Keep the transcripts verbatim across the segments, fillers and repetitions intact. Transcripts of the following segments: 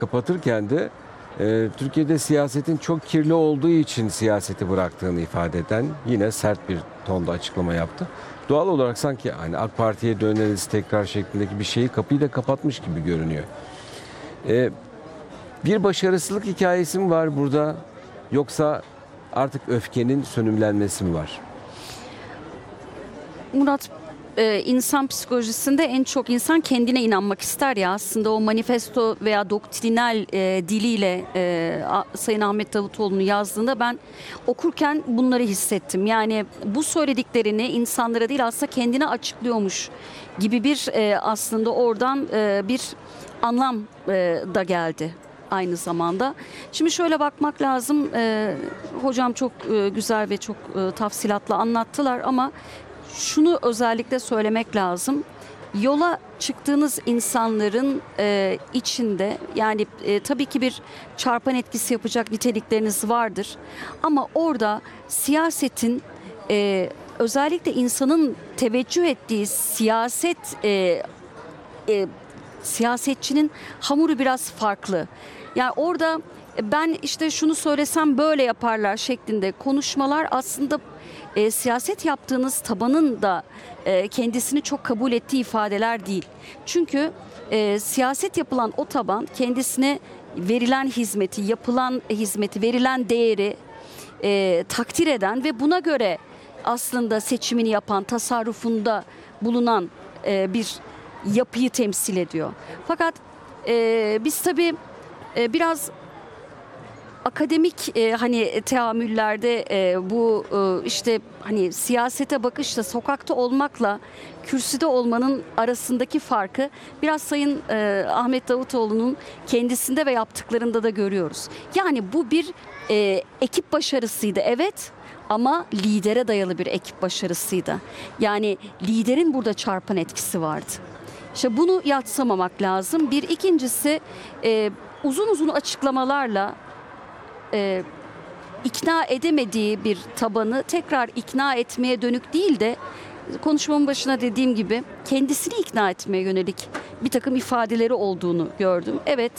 Kapatırken de e, Türkiye'de siyasetin çok kirli olduğu için siyaseti bıraktığını ifade eden yine sert bir tonda açıklama yaptı. Doğal olarak sanki hani AK Parti'ye döneriz tekrar şeklindeki bir şeyi kapıyı da kapatmış gibi görünüyor. E, bir başarısızlık hikayesi mi var burada, yoksa artık öfkenin sönümlenmesi mi var? Murat, e, insan psikolojisinde en çok insan kendine inanmak ister ya, aslında o manifesto veya doktrinal e, diliyle e, A- Sayın Ahmet Davutoğlu'nu yazdığında ben okurken bunları hissettim. Yani bu söylediklerini insanlara değil aslında kendine açıklıyormuş gibi bir e, aslında oradan e, bir anlam e, da geldi aynı zamanda. Şimdi şöyle bakmak lazım. E, hocam çok e, güzel ve çok e, tafsilatla anlattılar ama şunu özellikle söylemek lazım. Yola çıktığınız insanların e, içinde yani e, tabii ki bir çarpan etkisi yapacak nitelikleriniz vardır. Ama orada siyasetin e, özellikle insanın teveccüh ettiği siyaset e, e, siyasetçinin hamuru biraz farklı. Yani orada ben işte şunu söylesem böyle yaparlar şeklinde konuşmalar aslında e, siyaset yaptığınız tabanın da e, kendisini çok kabul ettiği ifadeler değil. Çünkü e, siyaset yapılan o taban kendisine verilen hizmeti, yapılan hizmeti, verilen değeri e, takdir eden ve buna göre aslında seçimini yapan, tasarrufunda bulunan e, bir yapıyı temsil ediyor. Fakat e, biz tabii e, biraz akademik e, hani teamüllerde e, bu e, işte hani siyasete bakışla sokakta olmakla kürsüde olmanın arasındaki farkı biraz Sayın e, Ahmet Davutoğlu'nun kendisinde ve yaptıklarında da görüyoruz. Yani bu bir e, ekip başarısıydı, evet. Ama lidere dayalı bir ekip başarısıydı. Yani liderin burada çarpan etkisi vardı. İşte bunu yadsımamak lazım. Bir ikincisi e, uzun uzun açıklamalarla e, ikna edemediği bir tabanı tekrar ikna etmeye dönük değil de konuşmamın başına dediğim gibi kendisini ikna etmeye yönelik bir takım ifadeleri olduğunu gördüm. Evet,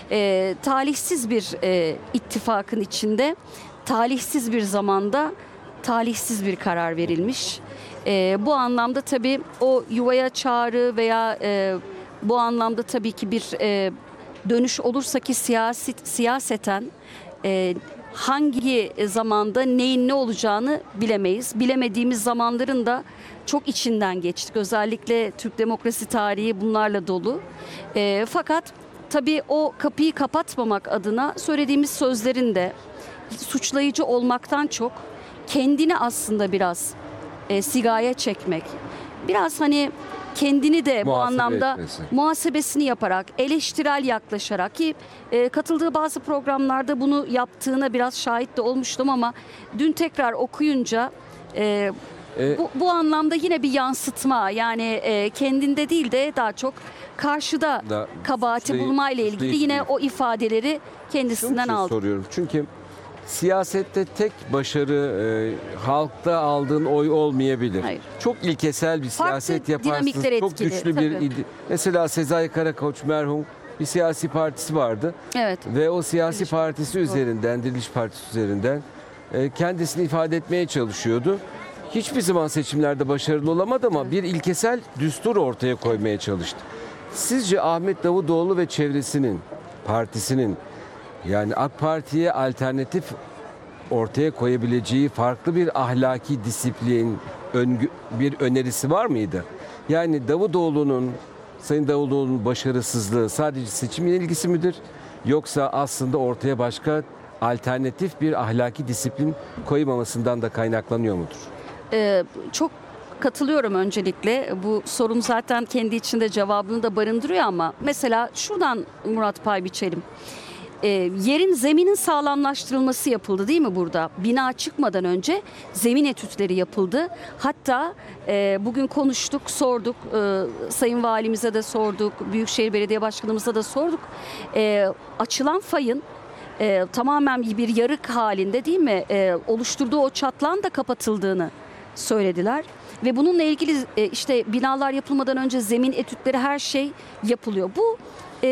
e, talihsiz bir e, ittifakın içinde talihsiz bir zamanda talihsiz bir karar verilmiş. E, bu anlamda tabii o yuvaya çağrı veya e, bu anlamda tabii ki bir e, dönüş olursa ki siyaset, siyaseten e, hangi zamanda neyin ne olacağını bilemeyiz. Bilemediğimiz zamanların da çok içinden geçtik. Özellikle Türk demokrasi tarihi bunlarla dolu. E, fakat tabii o kapıyı kapatmamak adına söylediğimiz sözlerin de suçlayıcı olmaktan çok kendini aslında biraz e, sigaya çekmek. Biraz hani kendini de bu Muhasebe anlamda etmesi. muhasebesini yaparak, eleştirel yaklaşarak ki e, katıldığı bazı programlarda bunu yaptığına biraz şahit de olmuştum ama dün tekrar okuyunca e, E, bu, bu anlamda yine bir yansıtma, yani e, kendinde değil de daha çok karşıda Da- kabahati suçlayı- bulmayla ilgili suçlayıcı yine değil. o ifadeleri kendisinden Şunun için aldı. soruyorum. Çünkü siyasette tek başarı e, halkta aldığın oy olmayabilir. Hayır. Çok ilkesel bir Farklı siyaset yaparsınız. dinamikler Çok etkili, güçlü bir tabii. ide- mesela Sezai Karakoç merhum bir siyasi partisi vardı. Evet. Ve o siyasi Diriliş partisi Partisi, doğru. üzerinden, Diriliş Partisi üzerinden e, kendisini ifade etmeye çalışıyordu. Hiçbir zaman seçimlerde başarılı olamadı ama bir ilkesel düstur ortaya koymaya çalıştı. Sizce Ahmet Davutoğlu ve çevresinin, partisinin yani AK Parti'ye alternatif ortaya koyabileceği farklı bir ahlaki disiplin, öngü- bir önerisi var mıydı? Yani Davutoğlu'nun, Sayın Davutoğlu'nun başarısızlığı sadece seçim ilgisi midir? Yoksa aslında ortaya başka alternatif bir ahlaki disiplin koymamasından da kaynaklanıyor mudur? Ee, çok katılıyorum öncelikle. Bu sorum zaten kendi içinde cevabını da barındırıyor ama mesela şuradan Murat pay biçelim. Ee, yerin, zeminin sağlamlaştırılması yapıldı değil mi burada? Bina çıkmadan önce zemin etütleri yapıldı. Hatta e, bugün konuştuk, sorduk. E, Sayın Valimize de sorduk. Büyükşehir Belediye Başkanımıza da sorduk. E, açılan fayın e, tamamen bir yarık halinde değil mi? E, oluşturduğu o çatlağın da kapatıldığını söylediler. Ve bununla ilgili e, işte binalar yapılmadan önce zemin etütleri her şey yapılıyor. Bu e,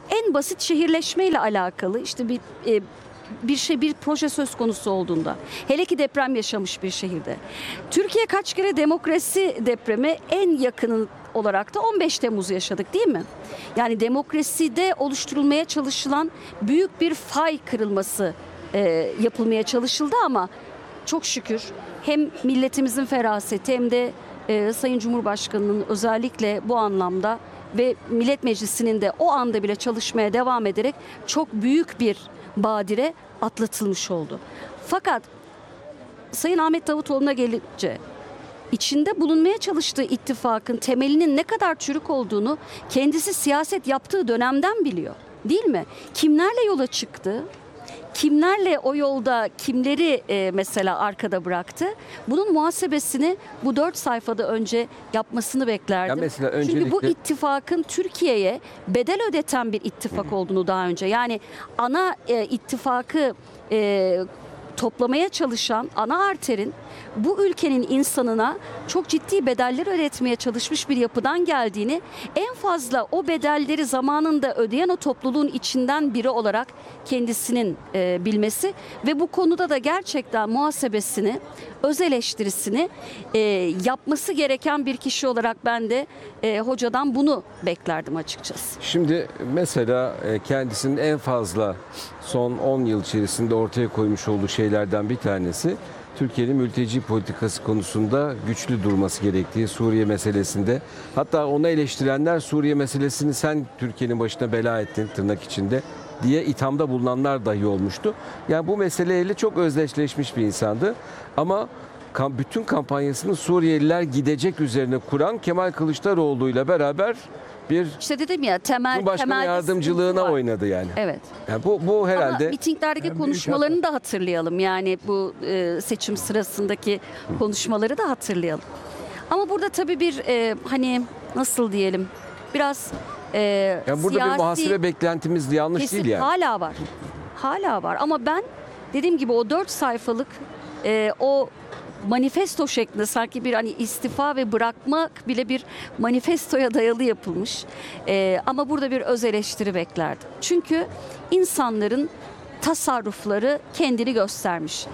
en basit şehirleşmeyle alakalı işte bir e, bir şey bir proje söz konusu olduğunda, hele ki deprem yaşamış bir şehirde, Türkiye kaç kere demokrasi depremi, en yakını olarak da on beş Temmuz'u yaşadık değil mi? Yani demokraside oluşturulmaya çalışılan büyük bir fay kırılması e, yapılmaya çalışıldı ama çok şükür hem milletimizin feraseti hem de e, Sayın Cumhurbaşkanı'nın özellikle bu anlamda ve Millet Meclisi'nin de o anda bile çalışmaya devam ederek çok büyük bir badire atlatılmış oldu. Fakat Sayın Ahmet Davutoğlu'na gelince içinde bulunmaya çalıştığı ittifakın temelinin ne kadar çürük olduğunu kendisi siyaset yaptığı dönemden biliyor. Değil mi? Kimlerle yola çıktı? Kimlerle o yolda kimleri e, mesela arkada bıraktı? Bunun muhasebesini bu dört sayfada önce yapmasını beklerdim. Ya mesela Çünkü bu öncelikle- ittifakın Türkiye'ye bedel ödeten bir ittifak olduğunu daha önce. Yani ana e, ittifakı e, toplamaya çalışan ana arterin bu ülkenin insanına çok ciddi bedeller ödetmeye çalışmış bir yapıdan geldiğini, en fazla o bedelleri zamanında ödeyen o topluluğun içinden biri olarak kendisinin e, bilmesi ve bu konuda da gerçekten muhasebesini, öz eleştirisini e, yapması gereken bir kişi olarak ben de e, hocadan bunu beklerdim açıkçası. Şimdi mesela e, kendisinin en fazla son on yıl içerisinde ortaya koymuş olduğu şeylerden bir tanesi, Türkiye'nin mülteci politikası konusunda güçlü durması gerektiği, Suriye meselesinde. Hatta ona eleştirenler Suriye meselesini sen Türkiye'nin başına bela ettin tırnak içinde diye ithamda bulunanlar dahi olmuştu. Yani bu meseleyle çok özdeşleşmiş bir insandı. Ama kam- bütün kampanyasını Suriyeliler gidecek üzerine kuran Kemal Kılıçdaroğlu ile beraber bir İşte dedim ya temel Cumhurbaşkanı temel yardımcılığına oynadı yani. Evet. Yani bu bu herhalde Ama mitinglerdeki konuşmalarını da hatırlayalım. Yani bu e, seçim sırasındaki konuşmaları da hatırlayalım. Ama burada tabii bir e, hani nasıl diyelim biraz e, yani burada siyasi, bir muhasebe beklentimiz yanlış kesin değil yani. hala var. Hala var ama ben dediğim gibi o dört sayfalık e, o manifesto şeklinde sanki bir hani istifa ve bırakmak bile bir manifestoya dayalı yapılmış. Ee, ama burada bir öz eleştiri beklerdim. Çünkü insanların tasarrufları kendini göstermiş.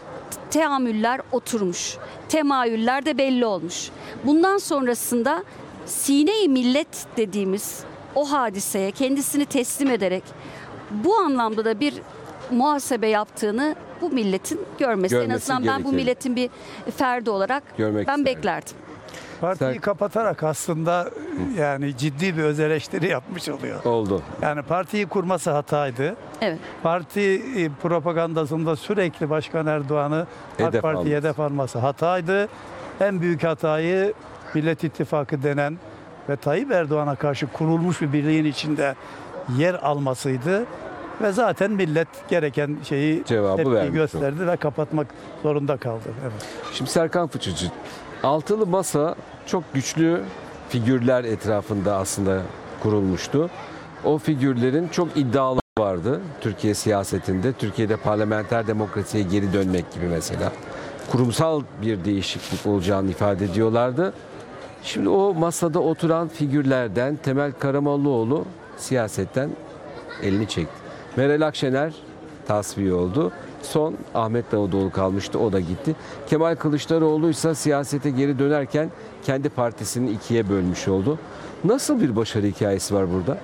Teamüller oturmuş. Temayüller de belli olmuş. Bundan sonrasında sine-i millet dediğimiz o hadiseye kendisini teslim ederek bu anlamda da bir muhasebe yaptığını bu milletin görmesi. Görmesi en azından ben bu gerekir. milletin bir ferdi olarak Görmek ben isterdim. beklerdim. Partiyi Sen- kapatarak aslında yani ciddi bir öz eleştiri yapmış oluyor. Oldu. Yani partiyi kurması hataydı. Evet. Parti e, propagandasında sürekli Başkan Erdoğan'ı Hedef AK Parti'ye alması. hedef alması hataydı. En büyük hatayı Millet İttifakı denen ve Tayyip Erdoğan'a karşı kurulmuş bir birliğin içinde yer almasıydı. Ve zaten millet gereken şeyi Cevabı tepki vermiş gösterdi ve kapatmak zorunda kaldı. Evet. Şimdi Serkan Fıçıcı, altılı masa çok güçlü figürler etrafında aslında kurulmuştu. O figürlerin çok iddialı vardı Türkiye siyasetinde. Türkiye'de parlamenter demokrasiye geri dönmek gibi mesela. Kurumsal bir değişiklik olacağını ifade ediyorlardı. Şimdi o masada oturan figürlerden Temel Karamollaoğlu siyasetten elini çekti. Meral Akşener tasfiye oldu. Son Ahmet Davutoğlu kalmıştı. O da gitti. Kemal Kılıçdaroğlu ise siyasete geri dönerken kendi partisini ikiye bölmüş oldu. Nasıl bir başarı hikayesi var burada?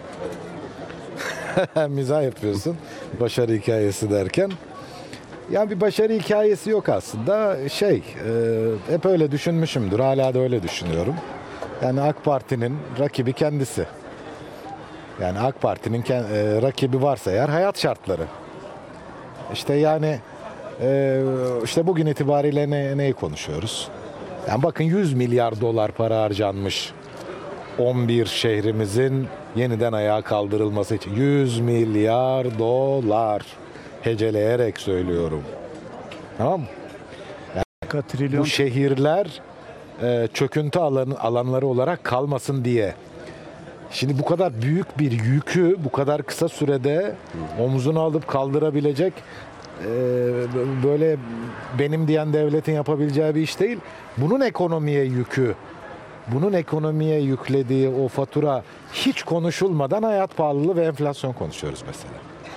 Mizah yapıyorsun başarı hikayesi derken. Yani bir başarı hikayesi yok aslında. Şey, e, hep öyle düşünmüşümdür. Hala da öyle düşünüyorum. Yani AK Parti'nin rakibi kendisi. Yani AK Parti'nin ke- e, rakibi varsa eğer hayat şartları. İşte yani e, işte bugün itibariyle ne, neyi konuşuyoruz? Yani bakın yüz milyar dolar para harcanmış on bir şehrimizin yeniden ayağa kaldırılması için. yüz milyar dolar. Heceleyerek söylüyorum. Tamam mı? Trilyon Bu şehirler e, çöküntü alanı, alanları olarak kalmasın diye. Şimdi bu kadar büyük bir yükü bu kadar kısa sürede omzuna alıp kaldırabilecek e, böyle benim diyen devletin yapabileceği bir iş değil. Bunun ekonomiye yükü bunun ekonomiye yüklediği o fatura hiç konuşulmadan hayat pahalılığı ve enflasyon konuşuyoruz mesela.